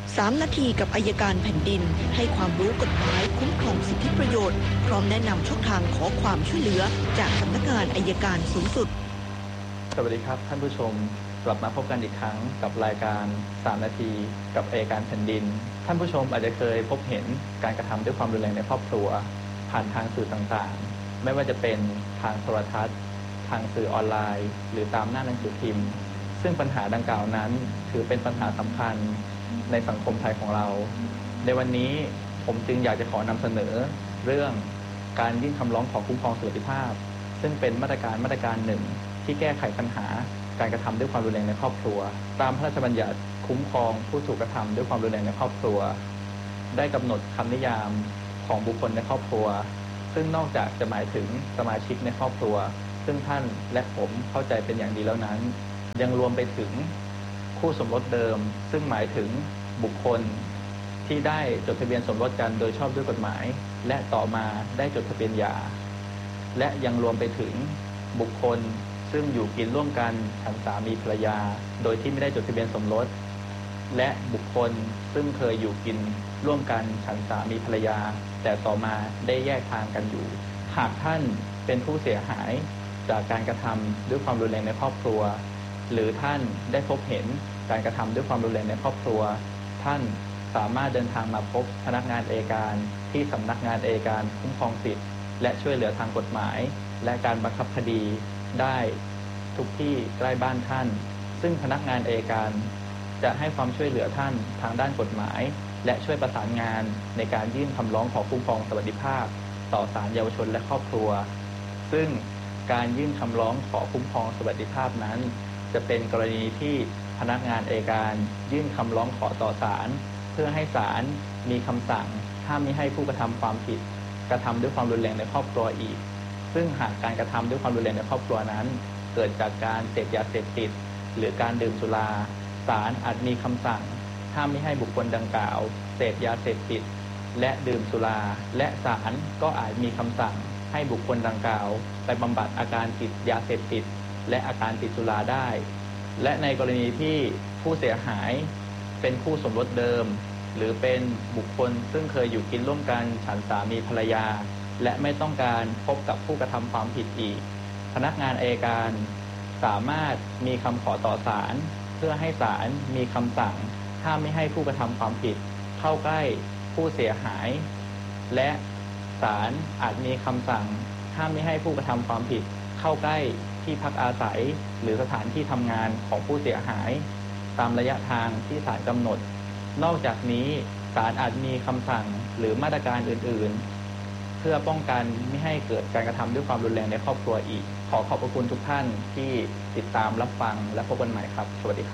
3 นาทีกับอัยการแผ่นดินให้ความรู้กฎหมายคุ้มครองสิทธิประโยชน์พร้อมแนะนำช่องทางขอความช่วยเหลือจากสำนักงานอัยการสูงสุดสวัสดีครับท่านผู้ชมกลับมาพบกันอีกครั้งกับรายการ3 นาทีกับอัยการแผ่นดินท่านผู้ชมอาจจะเคยพบเห็นการกระทำด้วยความรุนแรงในครอบครัวผ่านทางสื่อต่างๆไม่ว่าจะเป็นทางโทรทัศน์ทางสื่อออนไลน์หรือตามหน้าหนังสือพิมพ์ซึ่งปัญหาดังกล่าวนั้นถือเป็นปัญหาสำคัญในสังคมไทยของเราในวันนี้ผมจึงอยากจะขอนำเสนอเรื่องการยื่นคำร้องขอคุ้มครองสวัสดิภาพซึ่งเป็นมาตรการหนึ่งที่แก้ไขปัญหาการกระทำด้วยความรุนแรงในครอบครัวตามพระราชบัญญัติคุ้มครองผู้ถูกกระทำด้วยความรุนแรงในครอบครัวได้กำหนดคำนิยามของบุคคลในครอบครัวซึ่งนอกจากจะหมายถึงสมาชิกในครอบครัวซึ่งท่านและผมเข้าใจเป็นอย่างดีแล้วนั้นยังรวมไปถึงคู่สมรสเดิมซึ่งหมายถึงบุคคลที่ได้จดทะเบียนสมรสกันโดยชอบด้วยกฎหมายและต่อมาได้จดทะเบียนหย่าและยังรวมไปถึงบุคคลซึ่งอยู่กินร่วมกันฉันสามีภรรยาโดยที่ไม่ได้จดทะเบียนสมรสและบุคคลซึ่งเคยอยู่กินร่วมกันฉันสามีภรรยาแต่ต่อมาได้แยกทางกันอยู่หากท่านเป็นผู้เสียหายจากการกระทำด้วยความรุนแรงในครอบครัวหรือท่านได้พบเห็นการกระทำด้วยความรุนแรงในครอบครัวท่านสามารถเดินทางมาพบพนักงานอัยการที่สำนักงานอัยการคุ้มครองสิทธิและช่วยเหลือทางกฎหมายและการบังคับคดีได้ทุกที่ใกล้บ้านท่านซึ่งพนักงานอัยการจะให้ความช่วยเหลือท่านทางด้านกฎหมายและช่วยประสานงานในการยื่นคำร้องขอคุ้มครองสวัสดิภาพต่อศาลเยาวชนและครอบครัวซึ่งการยื่นคำร้องขอคุ้มครองสวัสดิภาพนั้นจะเป็นกรณีที่พนักงานอัยการยื่นคำร้องขอต่อศาลเพื่อให้ศาลมีคำสั่งห้ามมิให้ผู้กระทำความผิดกระทำด้วยความรุนแรงในครอบครัวอีกซึ่งหากการกระทำด้วยความรุนแรงในครอบครัวนั้นเกิดจากการเสพยาเสพติดหรือการดื่มสุราศาลอาจมีคำสั่งห้ามมิให้บุคคลดังกล่าวเสพยาเสพติดและดื่มสุราและศาลก็อาจมีคำสั่งให้บุคคลดังกล่าวไปบำบัดอาการติดยาเสพติดและอาการติดสุราได้และในกรณีที่ผู้เสียหายเป็นคู่สมรสเดิมหรือเป็นบุคคลซึ่งเคยอยู่กินร่วมกันฉันสามีภรรยาและไม่ต้องการพบกับผู้กระทำความผิดอีกพนักงานอัยการสามารถมีคำขอต่อศาลเพื่อให้ศาลมีคำสั่งห้ามไม่ให้ผู้กระทำความผิดเข้าใกล้ผู้เสียหายและศาลอาจมีคำสั่งห้ามไม่ให้ผู้กระทำความผิดเข้าใกล้ที่พักอาศัยหรือสถานที่ทำงานของผู้เสียหายตามระยะทางที่ศาลกำหนดนอกจากนี้ศาลอาจมีคำสั่งหรือมาตรการอื่นๆเพื่อป้องกันไม่ให้เกิดการกระทำด้วยความรุนแรงในครอบครัวอีกขอขอบพระคุณทุกท่านที่ติดตามรับฟังและพบกันใหม่ครับสวัสดีครับ